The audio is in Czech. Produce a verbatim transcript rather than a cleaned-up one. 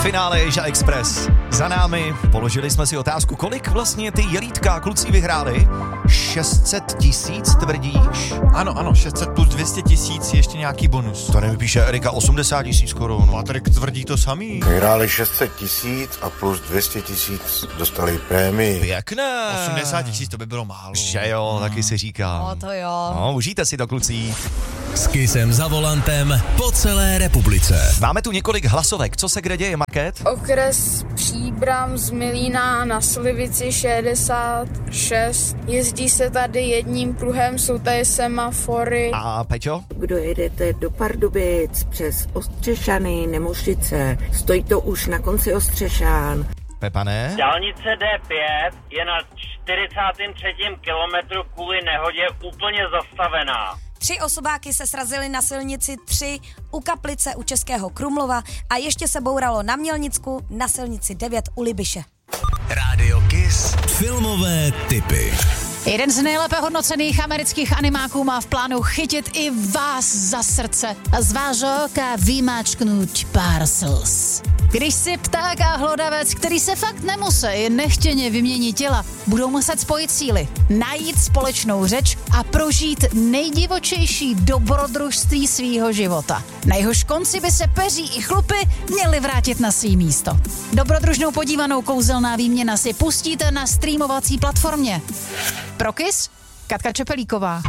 Finále Asia Express za námi. Položili jsme si otázku, kolik vlastně ty jelítka kluci vyhráli? šest set tisíc tvrdíš? Ano, ano, šest set plus dvě stě tisíc, ještě nějaký bonus. To nevypíše Erika, osmdesát tisíc korun. Patrik tvrdí to samý. Vyhráli šest set tisíc a plus dvě stě tisíc dostali prémii. Pěkné. osmdesát tisíc, to by bylo málo. Že jo, hmm. taky si říkám. No to jo. No, užijte si to, kluci. S Kissem za volantem po celé republice. Máme tu několik hlasovek. Co se kde děje, Market? Okres Příbram z Milína na Slivici šedesát šest. Jezdí se tady jedním pruhem, jsou tady semafory. A Peťo? Kdo jedete do Pardubic přes Ostřešany, Nemošice, stojí to už na konci Ostřešán. Pepane? Dálnice D pět je na čtyřicátém třetím kilometru kvůli nehodě úplně zastavená. Tři osobáky se srazily na silnici tři u Kaplice u Českého Krumlova a ještě se bouralo na Mělnicku na silnici devět u Libyše. Rádio Kiss. Filmové tipy. Jeden z nejlépe hodnocených amerických animáků má v plánu chytit i vás za srdce a z vášho oka vymáčknout parcels. Když si pták a hlodavec, který se fakt nemusí nechtěně vyměnit těla, budou muset spojit síly, najít společnou řeč a prožít nejdivočejší dobrodružství svýho života. Na jehož konci by se peří i chlupy měli vrátit na svý místo. Dobrodružnou podívanou kouzelná výměna si pustíte na streamovací platformě. Pro Kiss, Katka Čepelíková.